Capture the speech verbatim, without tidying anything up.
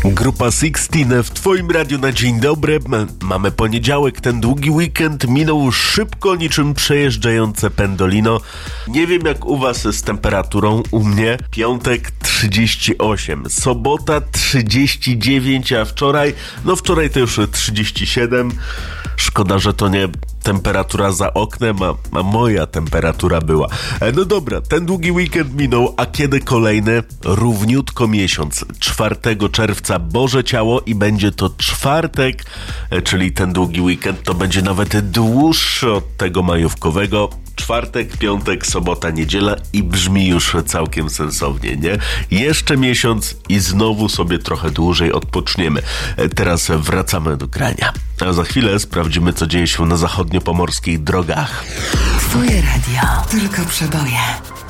Grupa szesnaście w twoim radiu na dzień dobry. Mamy poniedziałek, ten długi weekend minął szybko niczym przejeżdżające pendolino. Nie wiem jak u was z temperaturą, u mnie piątek trzydzieści osiem, sobota trzydzieści dziewięć, a wczoraj, no wczoraj to już trzydzieści siedem. Szkoda, że to nie temperatura za oknem, a, a moja temperatura była. E, no dobra, ten długi weekend minął, a kiedy kolejny? Równiutko miesiąc. czwartego czerwca Boże Ciało i będzie to czwartek, e, czyli ten długi weekend to będzie nawet dłuższy od tego majówkowego. Czwartek, piątek, sobota, niedziela i brzmi już całkiem sensownie, nie? Jeszcze miesiąc i znowu sobie trochę dłużej odpoczniemy. Teraz wracamy do grania. A za chwilę sprawdzimy, co dzieje się na zachodniopomorskich drogach. Twoje radio, tylko przeboje.